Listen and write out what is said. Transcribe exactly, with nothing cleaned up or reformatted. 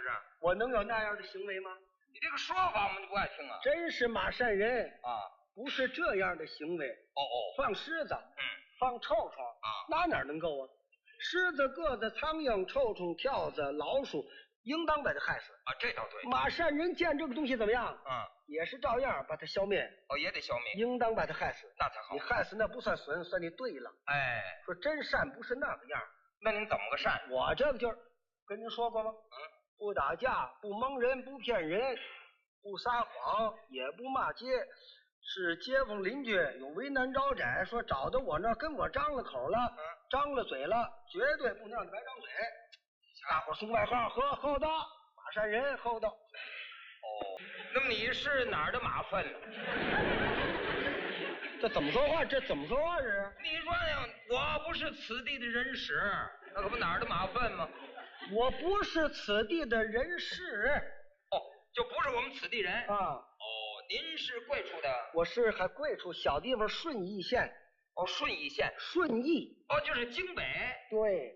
是？ 我能有那样的行为吗？ 你这个说法我们就不爱听啊。 真是马善人啊， 不是这样的行为。 哦哦， 放狮子， 嗯， 放臭虫啊， 那哪能够啊？狮子、鸽子、苍蝇、臭虫、跳蚤、老鼠，应当把它害死。 啊，这倒对。 马善人见这个东西怎么样？ 嗯， 也是照样把它消灭。 哦，也得消灭。 应当把它害死， 那才好。 你害死那不算损，算你对了。 哎， 说真善不是那个样。 那您怎么个善？ 我这个就是跟您说过吗？ 嗯， 不打架，不蒙人，不骗人，不撒谎，也不骂街。是街坊邻居有为难招窄，说找到我那儿跟我张了口了， 嗯， 张了嘴了，绝对不能让你白张嘴。大伙送外号，呵，厚道，马善人，厚道。 哦，那么你是哪儿的马粪了？ 这怎么说话？这怎么说话是？ 你说呀，我不是此地的人使，那可不哪儿的马粪吗？ 我不是此地的人士。 哦，就不是我们此地人啊。 哦，您是贵处的？ 我是还贵处小地方顺义县。 哦，顺义县。 顺义。 哦，就是京北。 对。